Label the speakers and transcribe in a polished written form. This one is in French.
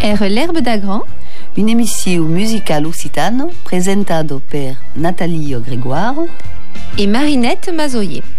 Speaker 1: era l'Herbe d'Agran,
Speaker 2: une émission musicale occitane présentée par Nathalie Grégoire
Speaker 1: et Marinette Mazoyer.